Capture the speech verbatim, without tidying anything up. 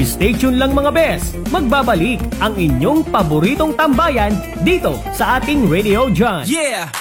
Stay tuned lang mga bes, magbabalik ang inyong paboritong tambayan dito sa ating Radio John. Yeah!